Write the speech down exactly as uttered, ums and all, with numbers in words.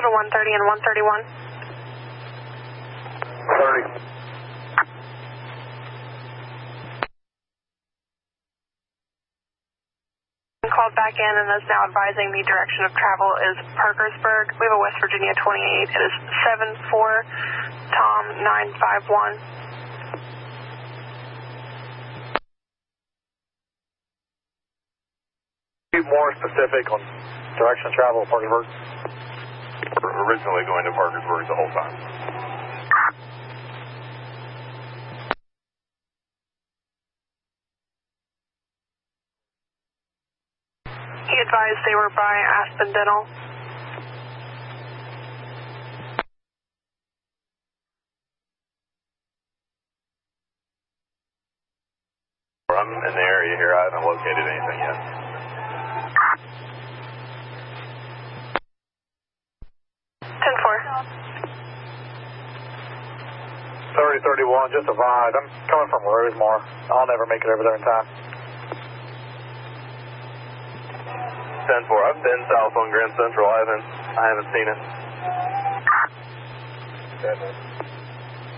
one thirty and one thirty-one. thirty. Called back in and is now advising the direction of travel is Parkersburg. We have a West Virginia twenty-eight. It is seven four Tom nine five one. Be more specific on direction of travel of Parkersburg. We're originally going to Parkersburg the whole time. He advised they were by Aspen Dental. I'm in the area here. I haven't located anything yet. ten four. thirty thirty-one, just advised. I'm coming from Rosemore. I'll never make it over there in time. ten four. I've been south on Grand Central. I haven't, I haven't seen it. Seven.